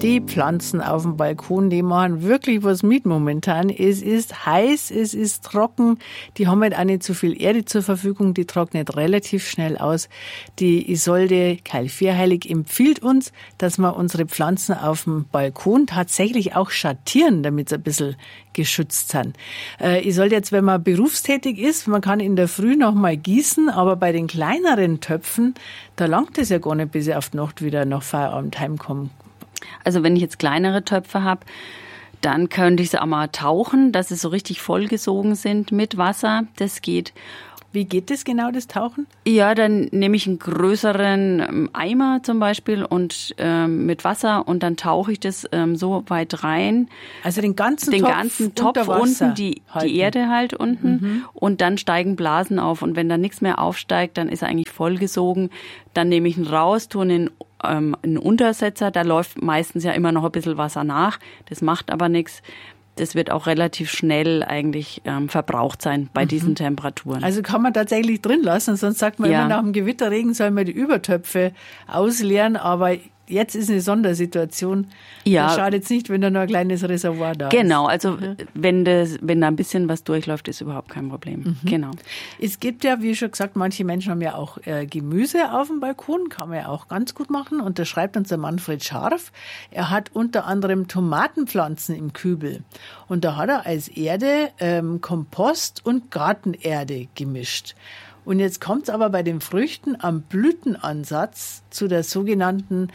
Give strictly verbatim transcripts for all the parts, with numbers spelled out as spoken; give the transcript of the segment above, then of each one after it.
Die Pflanzen auf dem Balkon, die machen wirklich was mit momentan. Es ist heiß, es ist trocken. Die haben halt auch nicht so viel Erde zur Verfügung. Die trocknet relativ schnell aus. Die Isolde Keil-Vierheilig empfiehlt uns, dass wir unsere Pflanzen auf dem Balkon tatsächlich auch schattieren, damit sie ein bisschen geschützt sind. Äh, Isolde, jetzt, wenn man berufstätig ist, man kann in der Früh noch mal gießen, aber bei den kleineren Töpfen, da langt es ja gar nicht, bis ich auf die Nacht wieder nach Feierabend heimkomme. Also wenn ich jetzt kleinere Töpfe habe, dann könnte ich sie auch mal tauchen, dass sie so richtig vollgesogen sind mit Wasser. Das geht. Wie geht das genau, das Tauchen? Ja, dann nehme ich einen größeren Eimer zum Beispiel und ähm, mit Wasser und dann tauche ich das ähm, so weit rein. Also den ganzen den Topf, ganzen Topf unten, die, die Erde halt unten mhm. und dann steigen Blasen auf. Und wenn da nichts mehr aufsteigt, dann ist er eigentlich vollgesogen. Dann nehme ich ihn raus, tue ihn in ähm, einen Untersetzer. Da läuft meistens ja immer noch ein bisschen Wasser nach. Das macht aber nichts. Das wird auch relativ schnell eigentlich ähm, verbraucht sein bei mhm. diesen Temperaturen. Also kann man tatsächlich drin lassen, sonst sagt man ja. immer, nach dem Gewitterregen soll man die Übertöpfe ausleeren, aber jetzt ist eine Sondersituation. Ja. Das schadet jetzt nicht, wenn da nur ein kleines Reservoir da genau. ist. Genau, also ja. wenn, das, wenn da ein bisschen was durchläuft, ist überhaupt kein Problem. Mhm. Genau. Es gibt ja, wie schon gesagt, manche Menschen haben ja auch äh, Gemüse auf dem Balkon, kann man ja auch ganz gut machen. Und da schreibt uns der Manfred Scharf, er hat unter anderem Tomatenpflanzen im Kübel. Und da hat er als Erde ähm, Kompost und Gartenerde gemischt. Und jetzt kommt es aber bei den Früchten am Blütenansatz zu der sogenannten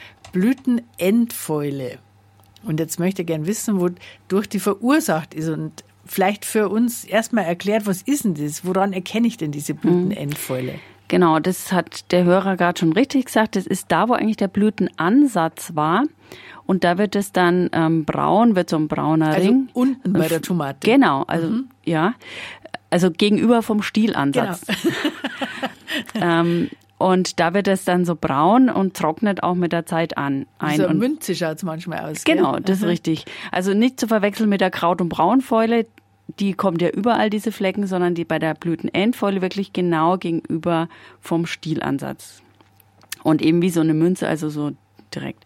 Blütenendfäule. Und jetzt möchte ich gerne wissen, wodurch die verursacht ist. Und vielleicht für uns erstmal erklärt, was ist denn das? Woran erkenne ich denn diese Blütenendfäule? Genau, das hat der Hörer gerade schon richtig gesagt. Das ist da, wo eigentlich der Blütenansatz war. Und da wird es dann ähm, braun, wird so ein brauner also Ring. Unten bei der Tomate. Genau, also mhm. ja. Also gegenüber vom Stielansatz. Genau. ähm, und da wird es dann so braun und trocknet auch mit der Zeit an. Ein. So eine Münze schaut es manchmal aus. Genau, gell? das ist richtig. Also nicht zu verwechseln mit der Kraut- und Braunfäule. Die kommt ja überall, diese Flecken, sondern die bei der Blütenendfäule wirklich genau gegenüber vom Stielansatz. Und eben wie so eine Münze, also so direkt.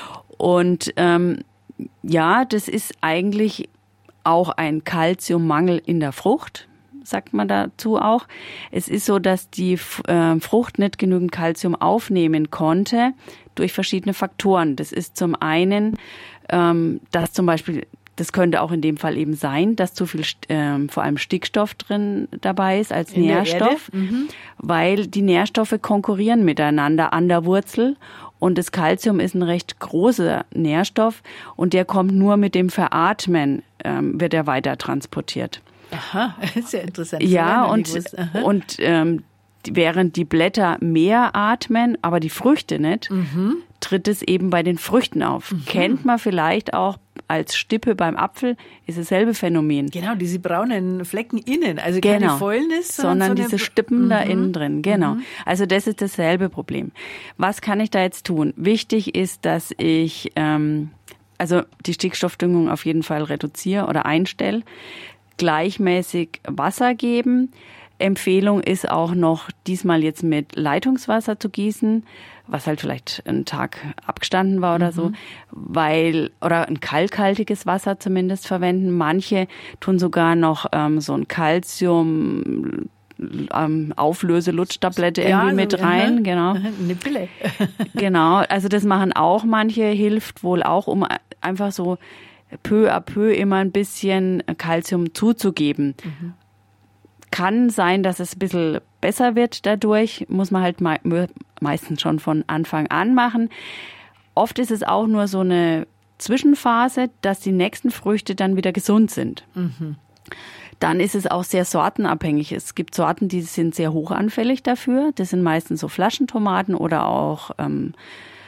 Und ähm, ja, das ist eigentlich auch ein Kalziummangel in der Frucht, sagt man dazu auch. Es ist so, dass die äh, Frucht nicht genügend Kalzium aufnehmen konnte durch verschiedene Faktoren. Das ist zum einen, ähm, dass zum Beispiel, das könnte auch in dem Fall eben sein, dass zu viel ähm, vor allem Stickstoff drin dabei ist als in Nährstoff, mhm. weil die Nährstoffe konkurrieren miteinander an der Wurzel. Und das Kalzium ist ein recht großer Nährstoff und der kommt nur mit dem Veratmen, ähm, wird er weiter transportiert. Aha, sehr interessant. Ja, und, und ähm, während die Blätter mehr atmen, aber die Früchte nicht, mhm. tritt es eben bei den Früchten auf. Mhm. Kennt man vielleicht auch als Stippe beim Apfel, ist dasselbe Phänomen. Genau, diese braunen Flecken innen, also genau. keine Fäulnis, sondern, sondern so diese Stippen mhm. da innen drin. Genau. Mhm. Also das ist dasselbe Problem. Was kann ich da jetzt tun? Wichtig ist, dass ich ähm, also die Stickstoffdüngung auf jeden Fall reduziere oder einstelle. Gleichmäßig Wasser geben. Empfehlung ist auch noch, diesmal jetzt mit Leitungswasser zu gießen, was halt vielleicht einen Tag abgestanden war oder mhm. so, weil, oder ein kalkhaltiges Wasser zumindest verwenden. Manche tun sogar noch ähm, so ein Calcium ähm, Auflöse-Lutschtablette irgendwie ja, so, mit rein, genau. Eine Pille. Genau, also das machen auch manche, hilft wohl auch, um einfach so peu à peu immer ein bisschen Calcium zuzugeben. Mhm. Kann sein, dass es ein bisschen besser wird dadurch, muss man halt me- meistens schon von Anfang an machen. Oft ist es auch nur so eine Zwischenphase, dass die nächsten Früchte dann wieder gesund sind. Mhm. Dann ist es auch sehr sortenabhängig. Es gibt Sorten, die sind sehr hochanfällig dafür. Das sind meistens so Flaschentomaten oder auch ähm,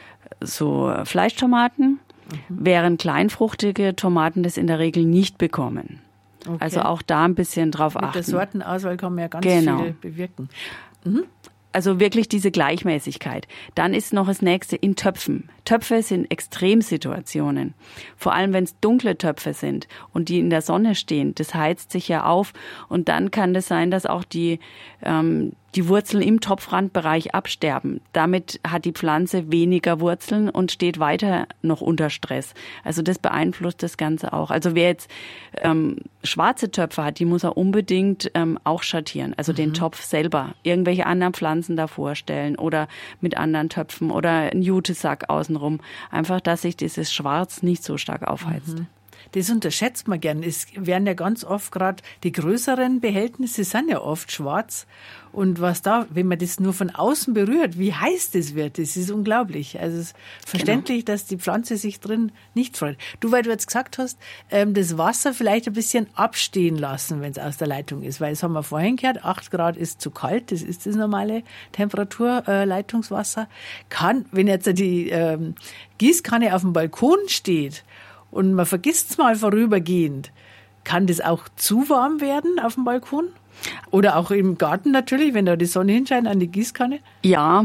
so Fleischtomaten. Mhm. Während kleinfruchtige Tomaten das in der Regel nicht bekommen. Okay. Also auch da ein bisschen drauf Mit achten. Mit der Sortenauswahl kann man ja ganz genau. viel bewirken. Mhm. Also wirklich diese Gleichmäßigkeit. Dann ist noch das nächste in Töpfen. Töpfe sind Extremsituationen. Vor allem, wenn es dunkle Töpfe sind und die in der Sonne stehen. Das heizt sich ja auf. Und dann kann es sein, dass auch die, ähm, die Wurzeln im Topfrandbereich absterben. Damit hat die Pflanze weniger Wurzeln und steht weiter noch unter Stress. Also das beeinflusst das Ganze auch. Also wer jetzt ähm, schwarze Töpfe hat, die muss er unbedingt ähm, auch schattieren. Also mhm. den Topf selber. Irgendwelche anderen Pflanzen davor stellen oder mit anderen Töpfen oder einen Jutesack außenrum. Einfach, dass sich dieses Schwarz nicht so stark aufheizt. Mhm. Das unterschätzt man gern. Es werden ja ganz oft gerade die größeren Behältnisse sind ja oft schwarz. Und was da, wenn man das nur von außen berührt, wie heiß das wird, das ist unglaublich. Also es ist verständlich, genau. dass die Pflanze sich drin nicht freut. Du, weil du jetzt gesagt hast, das Wasser vielleicht ein bisschen abstehen lassen, wenn es aus der Leitung ist. Weil das haben wir vorhin gehört, acht Grad ist zu kalt, das ist das normale Temperaturleitungswasser. Kann, wenn jetzt die ähm, Gießkanne auf dem Balkon steht, und man vergisst es mal vorübergehend, kann das auch zu warm werden auf dem Balkon? Oder auch im Garten natürlich, wenn da die Sonne hinscheint an die Gießkanne? Ja,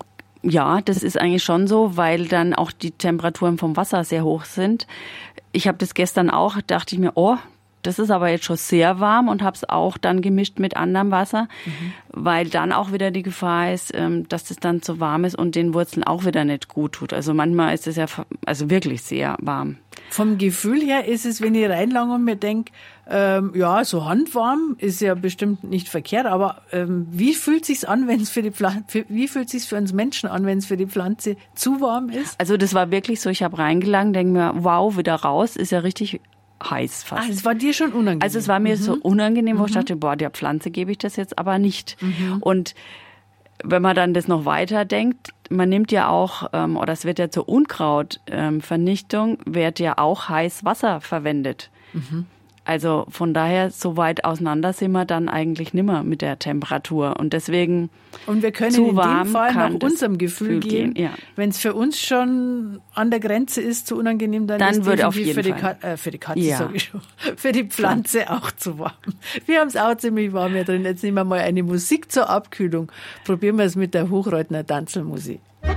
ja, das ist eigentlich schon so, weil dann auch die Temperaturen vom Wasser sehr hoch sind. Ich habe das gestern auch, dachte ich mir, oh, das ist aber jetzt schon sehr warm und habe es auch dann gemischt mit anderem Wasser, mhm. weil dann auch wieder die Gefahr ist, dass das dann zu warm ist und den Wurzeln auch wieder nicht gut tut. Also manchmal ist es ja also wirklich sehr warm. Vom Gefühl her ist es, wenn ich reinlange und mir denke, ähm, ja, so handwarm ist ja bestimmt nicht verkehrt, aber ähm, wie fühlt sich's an, wenn es für die Pflanze, wie fühlt sich's für uns Menschen an, wenn es für die Pflanze zu warm ist? Also das war wirklich so, ich habe reingelangt, denke mir, wow, wieder raus, ist ja richtig heiß fast. Ah, das war dir schon unangenehm? Also es war mir mhm. so unangenehm, wo mhm. ich dachte, boah, der Pflanze gebe ich das jetzt aber nicht. Mhm. Und wenn man dann das noch weiter denkt, man nimmt ja auch, ähm, oder es wird ja zur Unkrautvernichtung, ähm, wird ja auch heiß Wasser verwendet. Mhm. Also von daher, so weit auseinander sind wir dann eigentlich nimmer mit der Temperatur. Und deswegen Und wir können zu in warm dem Fall nach kann das unserem Gefühl gehen. gehen ja. Wenn es für uns schon an der Grenze ist, zu unangenehm, dann, dann ist wird definitiv auf jeden für, die Fall. Ka- äh, für die Katze, Ja. sag ich schon, für die Pflanze auch zu warm. Wir haben es auch ziemlich warm hier drin. Jetzt nehmen wir mal eine Musik zur Abkühlung. Probieren wir es mit der Hochreutner Tanzelmusik.